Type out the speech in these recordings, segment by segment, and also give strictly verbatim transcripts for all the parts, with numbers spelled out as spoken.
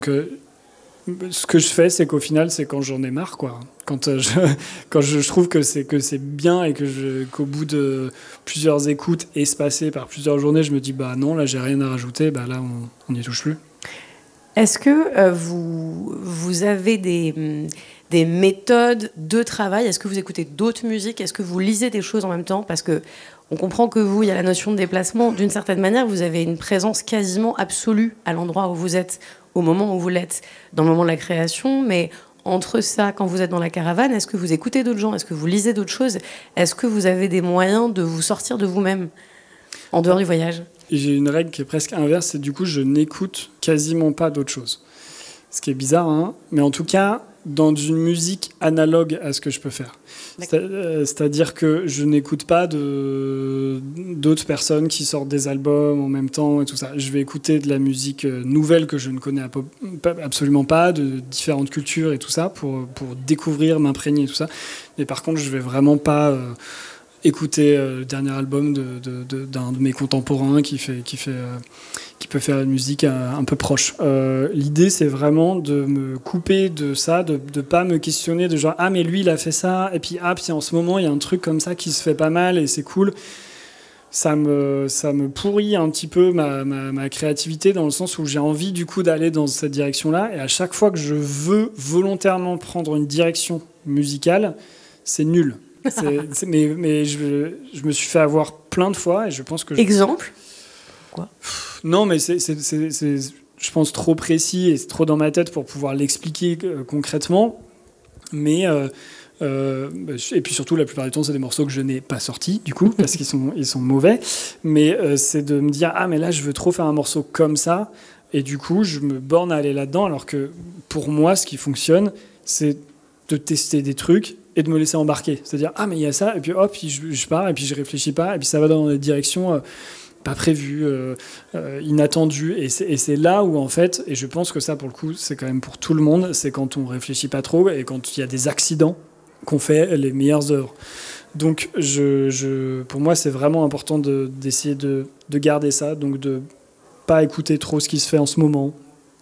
Que, ce que je fais, c'est qu'au final, c'est quand j'en ai marre, quoi. Quand, euh, je, quand je, je trouve que c'est, que c'est bien et que je, qu'au bout de plusieurs écoutes espacées par plusieurs journées, je me dis, bah non, là, j'ai rien à rajouter, bah là, on n'y touche plus. Est-ce que euh, vous, vous avez des, des méthodes de travail? Est-ce que vous écoutez d'autres musiques? Est-ce que vous lisez des choses en même temps? Parce que on comprend que vous, il y a la notion de déplacement. D'une certaine manière, vous avez une présence quasiment absolue à l'endroit où vous êtes, au moment où vous l'êtes, dans le moment de la création. Mais entre ça, quand vous êtes dans la caravane, est-ce que vous écoutez d'autres gens? Est-ce que vous lisez d'autres choses? Est-ce que vous avez des moyens de vous sortir de vous-même en dehors du voyage? Et j'ai une règle qui est presque inverse, c'est du coup, je n'écoute quasiment pas d'autres choses. Ce qui est bizarre, hein, mais en tout cas, dans une musique analogue à ce que je peux faire. C'est, euh, c'est-à-dire que je n'écoute pas de, d'autres personnes qui sortent des albums en même temps et tout ça. Je vais écouter de la musique nouvelle que je ne connais absolument pas, de différentes cultures et tout ça, pour, pour découvrir, m'imprégner et tout ça. Mais par contre, je vais vraiment pas... Euh, écouter euh, le dernier album de, de, de, d'un de mes contemporains qui, fait, qui, fait, euh, qui peut faire une musique un, un peu proche. Euh, l'idée, c'est vraiment de me couper de ça, de ne pas me questionner de genre « Ah, mais lui, il a fait ça, et puis, ah, puis en ce moment, il y a un truc comme ça qui se fait pas mal, et c'est cool. » Ça me, ça me pourrit un petit peu ma, ma, ma créativité dans le sens où j'ai envie, du coup, d'aller dans cette direction-là, et à chaque fois que je veux volontairement prendre une direction musicale, c'est nul. C'est, c'est, mais mais je, je me suis fait avoir plein de fois et je pense que... Je... Exemple? Quoi? Non, mais c'est, c'est, c'est, c'est, je pense, trop précis et c'est trop dans ma tête pour pouvoir l'expliquer euh, concrètement. Mais... Euh, euh, et puis surtout, la plupart du temps, c'est des morceaux que je n'ai pas sortis, du coup, parce qu'ils sont, ils sont mauvais. Mais euh, c'est de me dire, ah, mais là, je veux trop faire un morceau comme ça. Et du coup, je me borne à aller là-dedans, alors que pour moi, ce qui fonctionne, c'est de tester des trucs et de me laisser embarquer. C'est-à-dire, ah, mais il y a ça, et puis hop, je, je pars, et puis je réfléchis pas, et puis ça va dans des directions euh, pas prévues, euh, euh, inattendues. Et c'est, et c'est là où, en fait, et je pense que ça, pour le coup, c'est quand même pour tout le monde, c'est quand on réfléchit pas trop et quand il y a des accidents qu'on fait les meilleures œuvres. Donc, je, je, pour moi, c'est vraiment important de, d'essayer de, de garder ça, donc de pas écouter trop ce qui se fait en ce moment.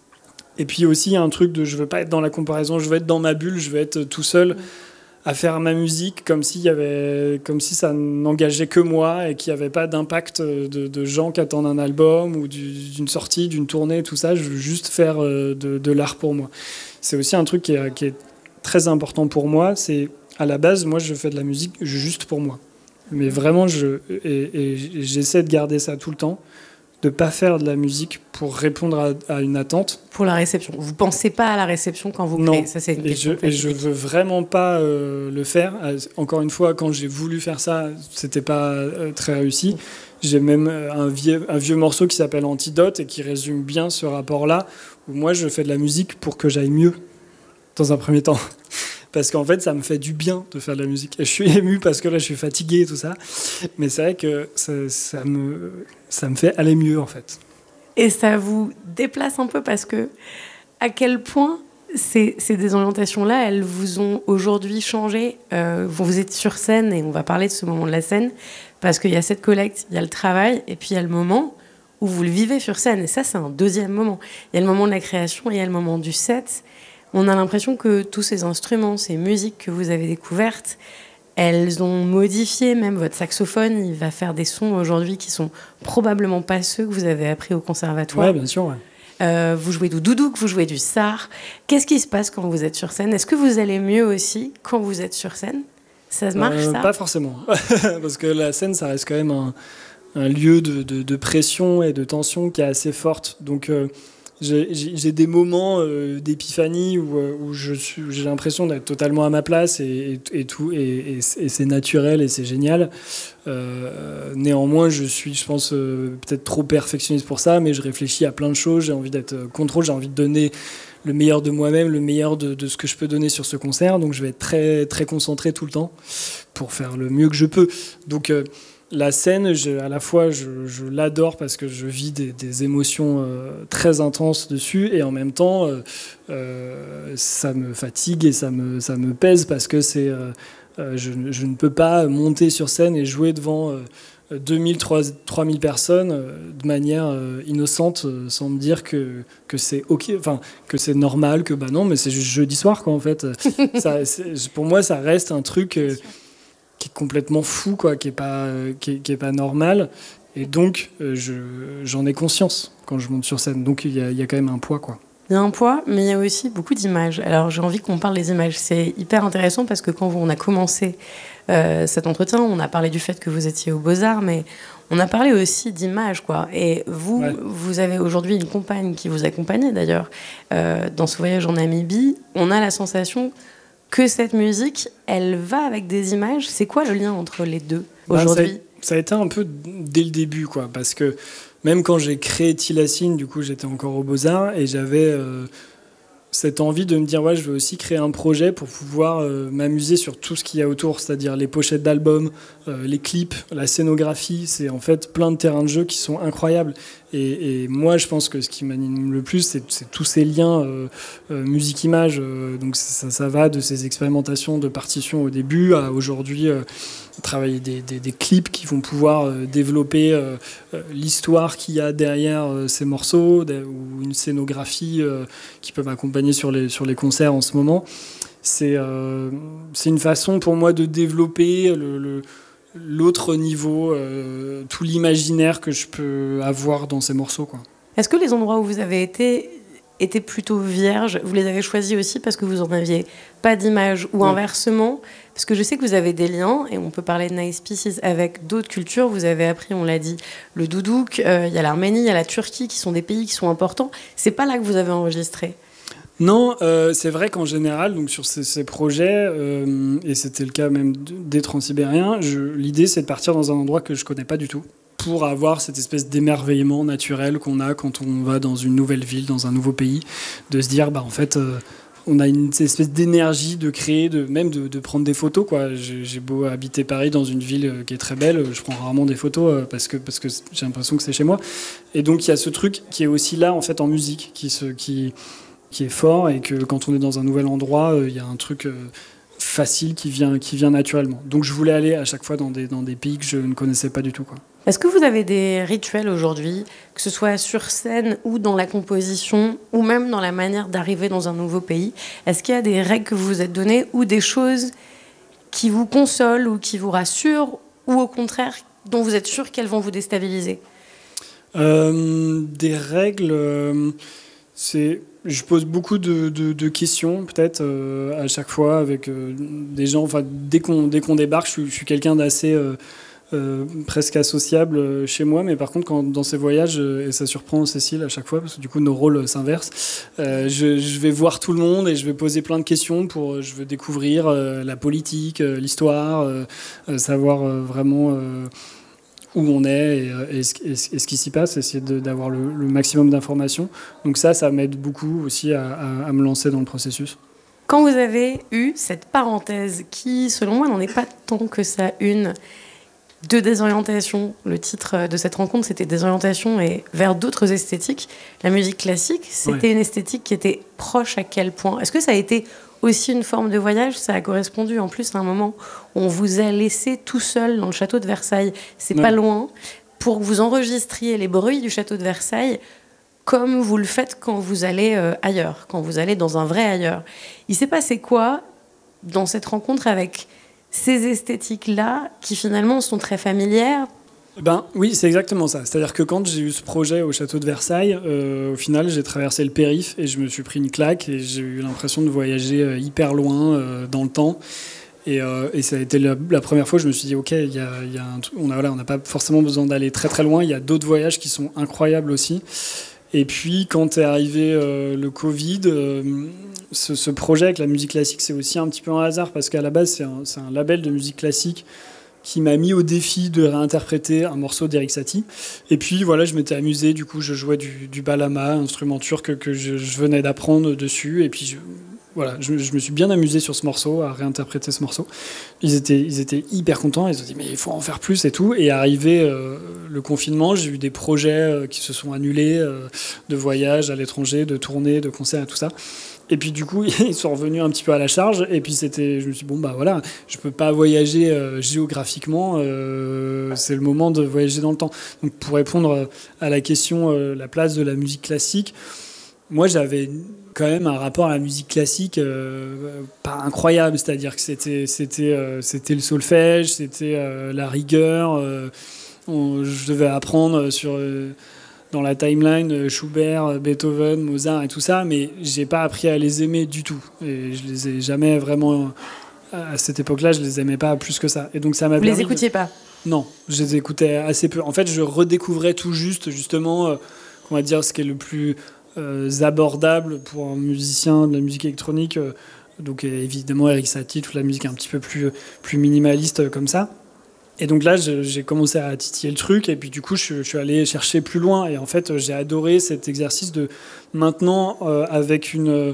Et puis aussi, il y a un truc de je veux pas être dans la comparaison, je veux être dans ma bulle, je veux être tout seul à faire ma musique comme s'il y avait, comme si ça n'engageait que moi et qu'il n'y avait pas d'impact de, de gens qui attendent un album ou du, d'une sortie, d'une tournée, tout ça. Je veux juste faire de, de l'art pour moi. C'est aussi un truc qui est, qui est très important pour moi. C'est, à la base, moi, je fais de la musique juste pour moi. Mais vraiment, je, et, et j'essaie de garder ça tout le temps, de ne pas faire de la musique pour répondre à, à une attente. Pour la réception. Vous ne pensez pas à la réception quand vous créez? Non, ça, c'est une et je et je veux vraiment pas euh, le faire. Encore une fois, quand j'ai voulu faire ça, c'était pas euh, très réussi. J'ai même un vieux, un vieux morceau qui s'appelle Antidote et qui résume bien ce rapport-là, où moi, je fais de la musique pour que j'aille mieux, dans un premier temps. Parce qu'en fait, ça me fait du bien de faire de la musique. Et je suis ému parce que là, je suis fatigué et tout ça. Mais c'est vrai que ça, ça, me, ça me fait aller mieux, en fait. Et ça vous déplace un peu parce que à quel point ces, ces désorientations-là, elles vous ont aujourd'hui changé. Euh, vous êtes sur scène et on va parler de ce moment de la scène parce qu'il y a cette collecte, il y a le travail et puis il y a le moment où vous le vivez sur scène. Et ça, c'est un deuxième moment. Il y a le moment de la création et il y a le moment du set. On a l'impression que tous ces instruments, ces musiques que vous avez découvertes, elles ont modifié même votre saxophone. Il va faire des sons aujourd'hui qui sont probablement pas ceux que vous avez appris au conservatoire. Oui, bien sûr, ouais. Euh, vous jouez du doudouk, vous jouez du sar. Qu'est-ce qui se passe quand vous êtes sur scène? Est-ce que vous allez mieux aussi quand vous êtes sur scène? Ça marche, euh, ça? Pas forcément. Parce que la scène, ça reste quand même un, un lieu de, de, de pression et de tension qui est assez forte. Donc... Euh, J'ai, j'ai des moments euh, d'épiphanie où, où, je suis, où j'ai l'impression d'être totalement à ma place et, et, et tout, et, et, et c'est naturel et c'est génial. Euh, néanmoins, je suis, je pense, euh, peut-être trop perfectionniste pour ça, mais je réfléchis à plein de choses. J'ai envie d'être contrôle, j'ai envie de donner le meilleur de moi-même, le meilleur de, de ce que je peux donner sur ce concert. Donc, je vais être très, très concentré tout le temps pour faire le mieux que je peux. Donc, euh, la scène, je, à la fois, je, je l'adore parce que je vis des, des émotions euh, très intenses dessus et en même temps, euh, euh, ça me fatigue et ça me, ça me pèse parce que c'est, euh, euh, je, je ne peux pas monter sur scène et jouer devant euh, deux mille, trois mille personnes euh, de manière euh, innocente, euh, sans me dire que, que c'est ok, enfin que c'est normal, que bah non, mais c'est juste jeudi soir quoi en fait. Ça, pour moi, ça reste un truc euh, qui est complètement fou quoi, qui est pas, euh, qui est, qui est pas normal. Et donc, euh, je, j'en ai conscience quand je monte sur scène. Donc il y a, y a quand même un poids quoi. Il y a un poids, mais il y a aussi beaucoup d'images. Alors j'ai envie qu'on parle des images. C'est hyper intéressant parce que quand on a commencé euh, cet entretien, on a parlé du fait que vous étiez aux Beaux-Arts, mais on a parlé aussi d'images, quoi. Et vous, ouais. vous avez aujourd'hui une compagne qui vous accompagne d'ailleurs euh, dans ce voyage en Namibie. On a la sensation que cette musique, elle va avec des images. C'est quoi le lien entre les deux aujourd'hui ? bah, ça, a, ça a été un peu dès le début, quoi, parce que même quand j'ai créé Tilacine, du coup, j'étais encore aux Beaux-Arts et j'avais euh, cette envie de me dire ouais, je veux aussi créer un projet pour pouvoir euh, m'amuser sur tout ce qu'il y a autour, c'est-à-dire les pochettes d'albums, euh, les clips, la scénographie. C'est en fait plein de terrains de jeu qui sont incroyables. Et, et moi, je pense que ce qui m'anime le plus, c'est, c'est tous ces liens euh, euh, musique-image. Euh, donc ça, ça va de ces expérimentations de partitions au début à aujourd'hui euh, travailler des, des, des clips qui vont pouvoir euh, développer euh, euh, l'histoire qu'il y a derrière euh, ces morceaux de, ou une scénographie euh, qui peut m'accompagner sur les, sur les concerts en ce moment. C'est, euh, c'est une façon pour moi de développer le... le l'autre niveau, euh, tout l'imaginaire que je peux avoir dans ces morceaux, quoi. Est-ce que les endroits où vous avez été étaient plutôt vierges ? Vous les avez choisis aussi parce que vous n'en aviez pas d'image ou ouais. inversement ? Parce que je sais que vous avez des liens, et on peut parler de Nice Pieces avec d'autres cultures. Vous avez appris, on l'a dit, le doudouk, il euh, y a l'Arménie, il y a la Turquie, qui sont des pays qui sont importants. C'est pas là que vous avez enregistré ? Non, euh, c'est vrai qu'en général, donc sur ces, ces projets, euh, et c'était le cas même des Transsibériens, je, l'idée c'est de partir dans un endroit que je connais pas du tout, pour avoir cette espèce d'émerveillement naturel qu'on a quand on va dans une nouvelle ville, dans un nouveau pays, de se dire, bah en fait, euh, on a une espèce d'énergie de créer, de, même de, de prendre des photos, quoi. J'ai, j'ai beau habiter Paris dans une ville qui est très belle, je prends rarement des photos euh, parce que, parce que j'ai l'impression que c'est chez moi. Et donc il y a ce truc qui est aussi là, en fait, en musique, qui se... Qui, qui est fort et que quand on est dans un nouvel endroit, il euh, y a un truc euh, facile qui vient, qui vient naturellement. Donc je voulais aller à chaque fois dans des, dans des pays que je ne connaissais pas du tout, quoi. Est-ce que vous avez des rituels aujourd'hui, que ce soit sur scène ou dans la composition, ou même dans la manière d'arriver dans un nouveau pays ? Est-ce qu'il y a des règles que vous vous êtes données ou des choses qui vous consolent ou qui vous rassurent, ou au contraire, dont vous êtes sûr qu'elles vont vous déstabiliser ? euh, Des règles... Euh, c'est... Je pose beaucoup de, de, de questions, peut-être, euh, à chaque fois, avec euh, des gens. Enfin, dès qu'on, dès qu'on débarque, je suis, je suis quelqu'un d'assez euh, euh, presque associable euh, chez moi. Mais par contre, quand, dans ces voyages, euh, et ça surprend Cécile à chaque fois, parce que du coup, nos rôles s'inversent, euh, je, je vais voir tout le monde et je vais poser plein de questions. Pour, je veux découvrir euh, la politique, euh, l'histoire, euh, euh, savoir euh, vraiment... Euh, où on est et, et, ce, et, ce, et ce qui s'y passe, essayer de, d'avoir le, le maximum d'informations. Donc ça, ça m'aide beaucoup aussi à, à, à me lancer dans le processus. Quand vous avez eu cette parenthèse qui, selon moi, n'en est pas tant que ça une, de désorientation, le titre de cette rencontre, c'était désorientation et vers d'autres esthétiques. La musique classique, c'était ouais. une esthétique qui était proche à quel point ? Est-ce que ça a été aussi une forme de voyage ? Ça a correspondu en plus à un moment où on vous a laissé tout seul dans le château de Versailles. C'est ouais. pas loin. Pour que vous enregistriez les bruits du château de Versailles comme vous le faites quand vous allez euh, ailleurs, quand vous allez dans un vrai ailleurs. Il s'est passé quoi dans cette rencontre avec ces esthétiques-là qui finalement sont très familières ? Ben, oui, c'est exactement ça. C'est-à-dire que quand j'ai eu ce projet au château de Versailles, euh, au final, j'ai traversé le périph' et je me suis pris une claque et j'ai eu l'impression de voyager euh, hyper loin euh, dans le temps. Et, euh, et ça a été la, la première fois que je me suis dit, OK, y a, y a un truc, on a, voilà, on n'a pas forcément besoin d'aller très très loin. Il y a d'autres voyages qui sont incroyables aussi. Et puis, quand est arrivé euh, le Covid, euh, ce, ce projet avec la musique classique, c'est aussi un petit peu un hasard parce qu'à la base, c'est un, c'est un label de musique classique qui m'a mis au défi de réinterpréter un morceau d'Erik Satie. Et puis voilà, je m'étais amusé, du coup je jouais du, du balama, instrument turc que je, je venais d'apprendre dessus, et puis je, voilà, je, je me suis bien amusé sur ce morceau, à réinterpréter ce morceau. Ils étaient, ils étaient hyper contents, ils se sont dit mais il faut en faire plus et tout. Et arrivé euh, le confinement, j'ai eu des projets euh, qui se sont annulés, euh, de voyages à l'étranger, de tournées, de concerts et tout ça. Et puis du coup, ils sont revenus un petit peu à la charge. Et puis c'était, je me suis dit, bon bah voilà, je peux pas voyager euh, géographiquement. Euh, c'est le moment de voyager dans le temps. Donc pour répondre à la question, euh, la place de la musique classique, moi j'avais quand même un rapport à la musique classique euh, pas incroyable. C'est-à-dire que c'était, c'était, euh, c'était le solfège, c'était euh, la rigueur. Euh, on, je devais apprendre sur euh, dans la timeline Schubert, Beethoven, Mozart et tout ça, mais j'ai pas appris à les aimer du tout. Et je les ai jamais vraiment... À cette époque-là, je les aimais pas plus que ça. Et donc ça m'a Vous permis les écoutiez de... pas? Non, je les écoutais assez peu. En fait, je redécouvrais tout juste, justement, euh, on va dire, ce qui est le plus euh, abordable pour un musicien de la musique électronique. Euh, donc évidemment, Erik Satie, toute la musique un petit peu plus, plus minimaliste euh, comme ça. Et donc là, je, j'ai commencé à titiller le truc, et puis du coup, je, je suis allé chercher plus loin. Et en fait, j'ai adoré cet exercice de maintenant, euh, avec une,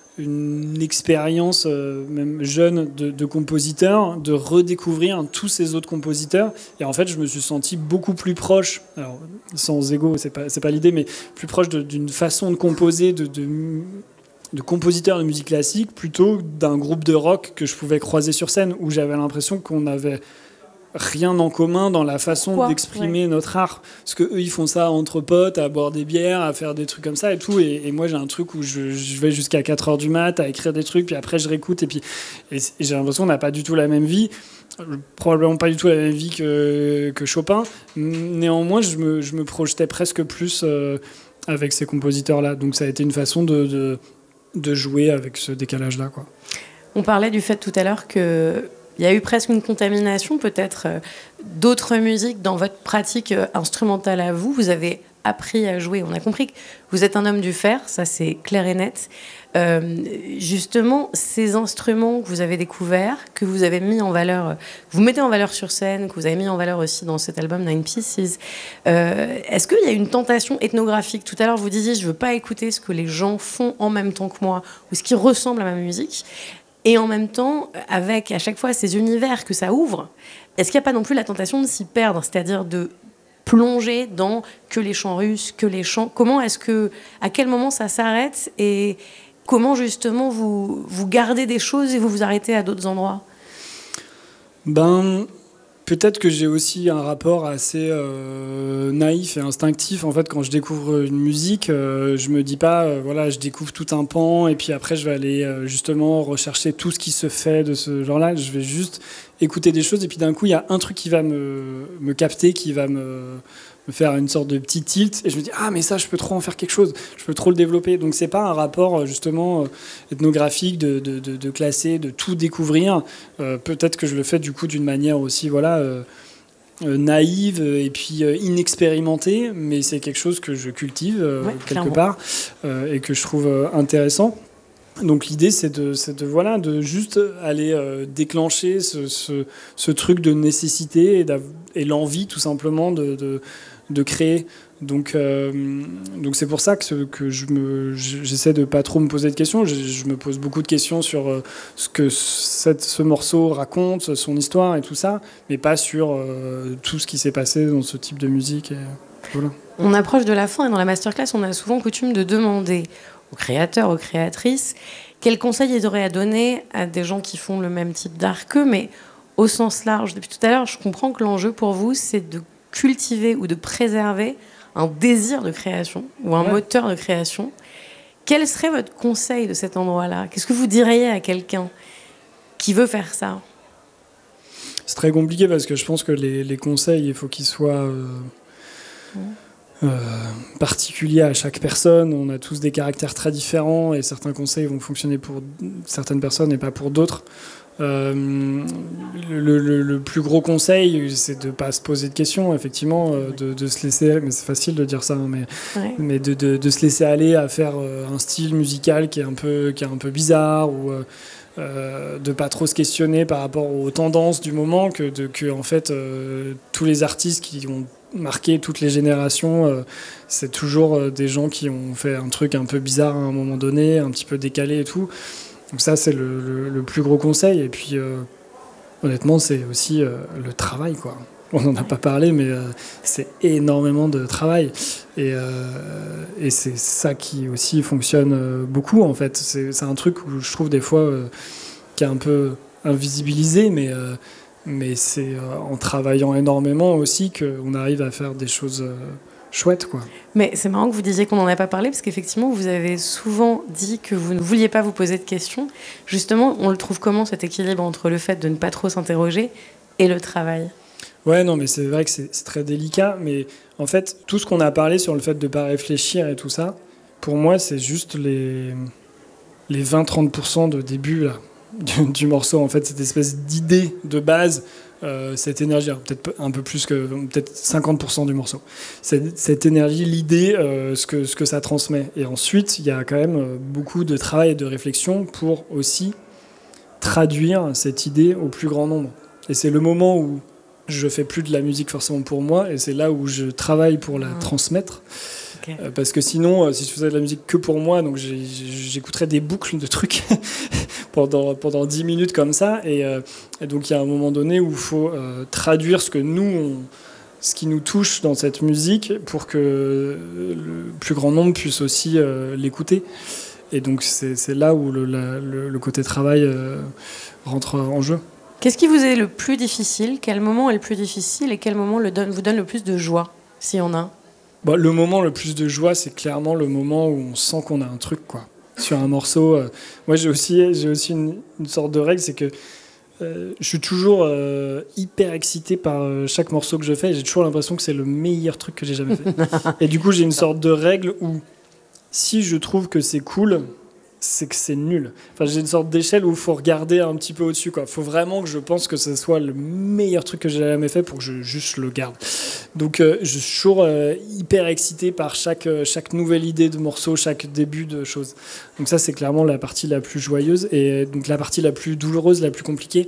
une expérience euh, même jeune de, de compositeur, de redécouvrir tous ces autres compositeurs. Et en fait, je me suis senti beaucoup plus proche, alors sans ego, c'est pas, c'est pas l'idée, mais plus proche de, d'une façon de composer, de, de de compositeurs de musique classique, plutôt d'un groupe de rock que je pouvais croiser sur scène, où j'avais l'impression qu'on avait rien en commun dans la façon Quoi d'exprimer ouais. notre art, parce que eux ils font ça entre potes, à boire des bières, à faire des trucs comme ça et tout, et, et moi j'ai un truc où je, je vais jusqu'à quatre heures du mat à écrire des trucs, puis après je réécoute, et puis et, et j'ai l'impression qu'on n'a pas du tout la même vie, probablement pas du tout la même vie que, que Chopin. Néanmoins je me, je me projetais presque plus euh, avec ces compositeurs là, donc ça a été une façon de, de, de jouer avec ce décalage là, quoi. On parlait du fait tout à l'heure que il y a eu presque une contamination, peut-être, euh, d'autres musiques dans votre pratique euh, instrumentale à vous. Vous avez appris à jouer. On a compris que vous êtes un homme du fer, ça c'est clair et net. Euh, justement, ces instruments que vous avez découverts, que vous avez mis en valeur, que vous mettez en valeur sur scène, que vous avez mis en valeur aussi dans cet album Nine Pieces, euh, est-ce qu'il y a une tentation ethnographique? Tout à l'heure, vous disiez, je ne veux pas écouter ce que les gens font en même temps que moi, ou ce qui ressemble à ma musique. Et en même temps, avec à chaque fois ces univers que ça ouvre, est-ce qu'il n'y a pas non plus la tentation de s'y perdre, c'est-à-dire de plonger dans que les chants russes, que les chants... Comment est-ce que... À quel moment ça s'arrête et comment justement vous, vous gardez des choses et vous vous arrêtez à d'autres endroits? Ben... Peut-être que j'ai aussi un rapport assez euh, naïf et instinctif. En fait, quand je découvre une musique, euh, je me dis pas, euh, voilà, je découvre tout un pan et puis après je vais aller euh, justement rechercher tout ce qui se fait de ce genre-là. Je vais juste écouter des choses et puis d'un coup, il y a un truc qui va me, me capter, qui va me, me faire une sorte de petit tilt et je me dis, ah mais ça, je peux trop en faire quelque chose, je peux trop le développer. Donc c'est pas un rapport justement ethnographique de, de, de, de classer, de tout découvrir. Euh, peut-être que je le fais du coup d'une manière aussi, voilà, euh, euh, naïve et puis euh, inexpérimentée, mais c'est quelque chose que je cultive euh, ouais, quelque clairement. part euh, et que je trouve euh, intéressant. Donc l'idée, c'est de, c'est de, voilà, de juste aller euh, déclencher ce, ce, ce truc de nécessité et, et l'envie tout simplement de, de, de créer. Donc, euh, donc c'est pour ça que, ce, que je me, j'essaie de pas trop me poser de questions. Je, je me pose beaucoup de questions sur euh, ce que cette, ce morceau raconte, son histoire et tout ça, mais pas sur euh, tout ce qui s'est passé dans ce type de musique. Et, voilà. On approche de la fin et dans la masterclass, on a souvent coutume de demander aux créateurs, aux créatrices, quels conseils ils auraient à donner à des gens qui font le même type d'art qu'eux, mais au sens large. Depuis tout à l'heure, je comprends que l'enjeu pour vous, c'est de cultiver ou de préserver un désir de création ou un ouais. moteur de création. Quel serait votre conseil de cet endroit-là? Qu'est-ce que vous diriez à quelqu'un qui veut faire ça? C'est très compliqué parce que je pense que les, les conseils, il faut qu'ils soient... Euh... Mmh. Euh, particulier à chaque personne. On a tous des caractères très différents et certains conseils vont fonctionner pour certaines personnes et pas pour d'autres. Euh, le, le, le plus gros conseil, c'est de ne pas se poser de questions, effectivement, euh, de, de se laisser, mais c'est facile de dire ça, hein, mais, ouais. mais de, de, de se laisser aller à faire euh, un style musical qui est un peu, qui est un peu bizarre ou euh, euh, de pas trop se questionner par rapport aux tendances du moment, que, de, que en fait, euh, tous les artistes qui ont marqué toutes les générations, euh, c'est toujours euh, des gens qui ont fait un truc un peu bizarre à un moment donné, un petit peu décalé et tout. Donc ça, c'est le, le, le plus gros conseil. Et puis, euh, honnêtement, c'est aussi euh, le travail, quoi. On n'en a pas parlé, mais euh, c'est énormément de travail. Et, euh, et c'est ça qui aussi fonctionne euh, beaucoup, en fait. C'est, c'est un truc où je trouve des fois euh, qui est un peu invisibilisé, mais, euh, mais c'est euh, en travaillant énormément aussi qu'on arrive à faire des choses euh, chouettes, quoi. Mais c'est marrant que vous disiez qu'on n'en a pas parlé, parce qu'effectivement, vous avez souvent dit que vous ne vouliez pas vous poser de questions. Justement, on le trouve comment, cet équilibre entre le fait de ne pas trop s'interroger et le travail ? Ouais, non, mais c'est vrai que c'est, c'est très délicat. Mais en fait, tout ce qu'on a parlé sur le fait de ne pas réfléchir et tout ça, pour moi, c'est juste les, les vingt à trente pour cent de début là, du, du morceau. En fait, cette espèce d'idée de base, euh, cette énergie, alors, peut-être un peu plus que peut-être cinquante pour cent du morceau. Cette, cette énergie, l'idée, euh, ce, que, ce que ça transmet. Et ensuite, il y a quand même beaucoup de travail et de réflexion pour aussi traduire cette idée au plus grand nombre. Et c'est le moment où je fais plus de la musique forcément pour moi, et c'est là où je travaille pour la mmh. transmettre. Okay. Euh, parce que sinon, euh, si je faisais de la musique que pour moi, donc j'ai, j'écouterais des boucles de trucs pendant, pendant dix minutes comme ça. Et, euh, et donc il y a un moment donné où il faut euh, traduire ce que nous, on, ce qui nous touche dans cette musique pour que le plus grand nombre puisse aussi euh, l'écouter. Et donc c'est, c'est là où le, la, le, le côté travail euh, rentre en jeu. Qu'est-ce qui vous est le plus difficile ? Quel moment est le plus difficile et quel moment le donne, vous donne le plus de joie, s'il y en a ? Bah, le moment le plus de joie, c'est clairement le moment où on sent qu'on a un truc, quoi. Sur un morceau. Euh, moi, j'ai aussi, j'ai aussi une, une sorte de règle, c'est que euh, je suis toujours euh, hyper excité par euh, chaque morceau que je fais. Et j'ai toujours l'impression que c'est le meilleur truc que j'ai jamais fait. Et du coup, j'ai une sorte de règle où si je trouve que c'est cool, c'est que c'est nul. Enfin, j'ai une sorte d'échelle où il faut regarder un petit peu au-dessus, quoi. Il faut vraiment que je pense que ce soit le meilleur truc que j'ai jamais fait pour que je juste le garde. Donc, euh, je suis toujours euh, hyper excité par chaque, euh, chaque nouvelle idée de morceau, chaque début de choses. Donc ça, c'est clairement la partie la plus joyeuse et donc la partie la plus douloureuse, la plus compliquée.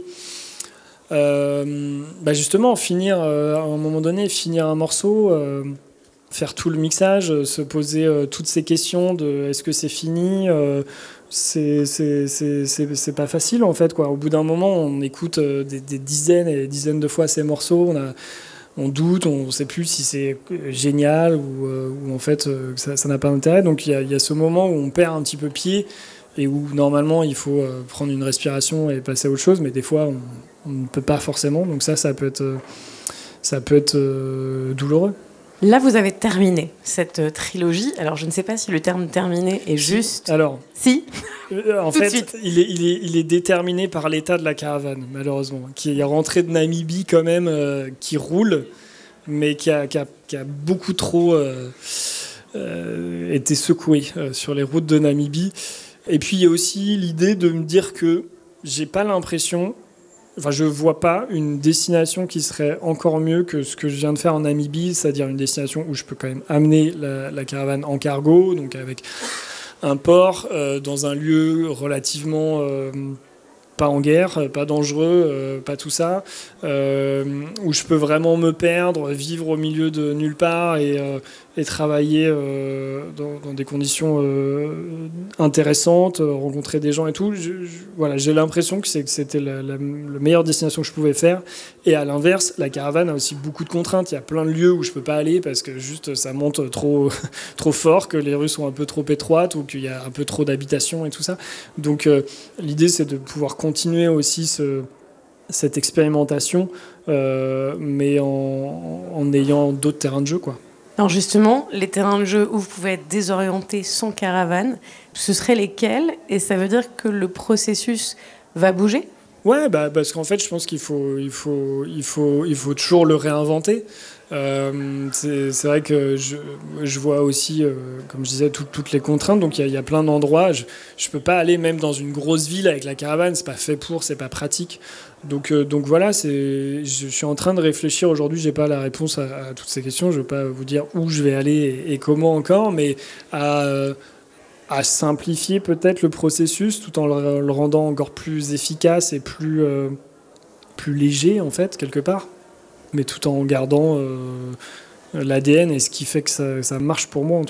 Euh, bah justement, finir, euh, à un moment donné, finir un morceau... Euh, faire tout le mixage, se poser euh, toutes ces questions de est-ce que c'est fini, euh, c'est, c'est, c'est, c'est, c'est pas facile en fait, quoi. Au bout d'un moment, on écoute euh, des, des dizaines et des dizaines de fois ces morceaux, on, a, on doute, on sait plus si c'est génial ou, euh, ou en fait euh, ça, ça n'a pas d'intérêt. Donc il y a, y a ce moment où on perd un petit peu pied et où normalement il faut euh, prendre une respiration et passer à autre chose, mais des fois on, on ne peut pas forcément. Donc ça, ça peut être, euh, ça peut être euh, douloureux. Là, vous avez terminé cette euh, trilogie. Alors, je ne sais pas si le terme terminé est juste. Alors, si. Euh, en fait, il est, il, est, il est déterminé par l'état de la caravane, malheureusement, qui est rentrée de Namibie quand même, euh, qui roule, mais qui a, qui a, qui a beaucoup trop euh, euh, été secouée euh, sur les routes de Namibie. Et puis, il y a aussi l'idée de me dire que j'ai pas l'impression... Enfin, je ne vois pas une destination qui serait encore mieux que ce que je viens de faire en Namibie, c'est-à-dire une destination où je peux quand même amener la, la caravane en cargo, donc avec un port, euh, dans un lieu relativement euh, pas en guerre, pas dangereux, euh, pas tout ça, euh, où je peux vraiment me perdre, vivre au milieu de nulle part et, euh, et travailler euh, dans, dans des conditions euh, intéressantes, rencontrer des gens et tout. Je, je, voilà, j'ai l'impression que, c'est, que c'était la, la, la meilleure destination que je pouvais faire. Et à l'inverse, la caravane a aussi beaucoup de contraintes. Il y a plein de lieux où je peux pas aller parce que juste ça monte trop, trop fort, que les rues sont un peu trop étroites ou qu'il y a un peu trop d'habitations et tout ça. Donc euh, l'idée, c'est de pouvoir continuer aussi ce, cette expérimentation, euh, mais en, en ayant d'autres terrains de jeu, quoi. Alors justement, les terrains de jeu où vous pouvez être désorienté sans caravane, ce seraient lesquels ? Et ça veut dire que le processus va bouger ? Ouais, bah, parce qu'en fait, je pense qu'il faut, il faut, il faut, il faut toujours le réinventer. Euh, c'est, c'est vrai que je, je vois aussi, euh, comme je disais, tout, toutes les contraintes. Donc il y, y a plein d'endroits. Je ne peux pas aller même dans une grosse ville avec la caravane. C'est pas fait pour, c'est pas pratique. Donc, euh, donc voilà, c'est, je suis en train de réfléchir aujourd'hui. J'ai pas la réponse à, à toutes ces questions. Je vais pas vous dire où je vais aller et, et comment encore, mais à euh, à simplifier peut-être le processus tout en le, le rendant encore plus efficace et plus, euh, plus léger, en fait, quelque part, mais tout en gardant euh, l'A D N et ce qui fait que ça, ça marche pour moi, en tout cas.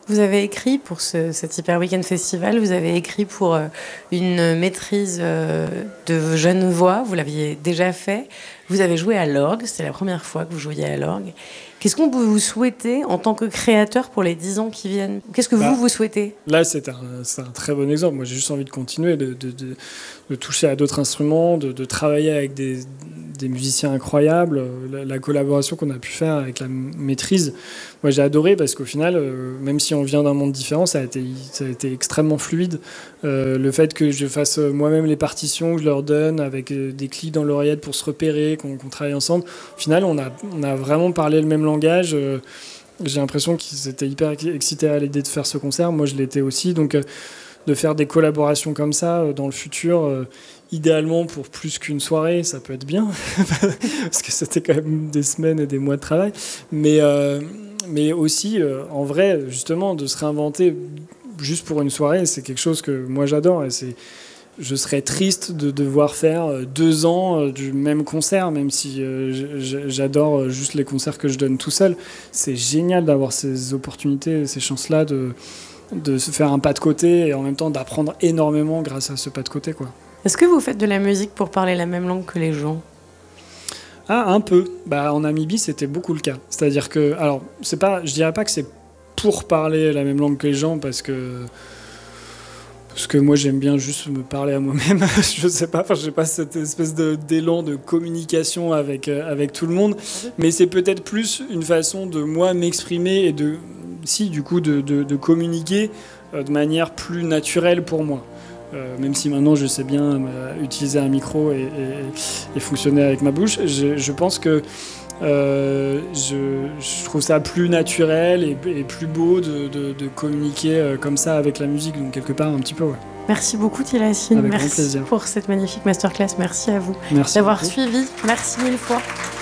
Vous avez écrit pour ce, cet Hyper Weekend Festival, vous avez écrit pour euh, une maîtrise euh, de jeune voix, vous l'aviez déjà fait. Vous avez joué à l'orgue, c'était la première fois que vous jouiez à l'orgue. Qu'est-ce qu'on vous souhaitez en tant que créateur pour les dix ans qui viennent ? Qu'est-ce que bah, vous, vous souhaitez ? Là, c'est un, c'est un très bon exemple. Moi, j'ai juste envie de continuer, de, de, de, de toucher à d'autres instruments, de, de travailler avec des, des musiciens incroyables. La, la collaboration qu'on a pu faire avec la maîtrise, moi, j'ai adoré parce qu'au final, euh, même si on vient d'un monde différent, ça a été, ça a été extrêmement fluide. Euh, le fait que je fasse moi-même les partitions, que je leur donne avec des clics dans l'oreillette pour se repérer, qu'on, qu'on travaille ensemble. Au final, on a, on a vraiment parlé le même langage. Euh, j'ai l'impression qu'ils étaient hyper excités à l'idée de faire ce concert. Moi, je l'étais aussi. Donc, euh, de faire des collaborations comme ça euh, dans le futur, euh, idéalement pour plus qu'une soirée, ça peut être bien. Parce que c'était quand même des semaines et des mois de travail. Mais, euh, mais aussi, euh, en vrai, justement, de se réinventer juste pour une soirée, c'est quelque chose que moi, j'adore. Et c'est... Je serais triste de devoir faire deux ans du même concert, même si j'adore juste les concerts que je donne tout seul. C'est génial d'avoir ces opportunités, ces chances-là de, de se faire un pas de côté et en même temps d'apprendre énormément grâce à ce pas de côté, quoi. Est-ce que vous faites de la musique pour parler la même langue que les gens ? Ah, un peu. Bah, en Namibie, c'était beaucoup le cas. C'est-à-dire que, alors, c'est pas, je dirais pas que c'est pour parler la même langue que les gens, parce que Parce que moi, j'aime bien juste me parler à moi-même. Je sais pas, enfin, j'ai pas cette espèce de, d'élan de communication avec, euh, avec tout le monde. Mais c'est peut-être plus une façon de moi m'exprimer et de, si, du coup, de, de, de communiquer euh, de manière plus naturelle pour moi. Euh, même si maintenant, je sais bien euh, utiliser un micro et, et, et fonctionner avec ma bouche, je, je pense que Euh, je, je trouve ça plus naturel et, et plus beau de, de, de communiquer euh, comme ça avec la musique, donc quelque part un petit peu, ouais. Merci beaucoup Thilacine, avec merci pour cette magnifique masterclass, merci à vous merci d'avoir beaucoup. suivi, merci mille fois.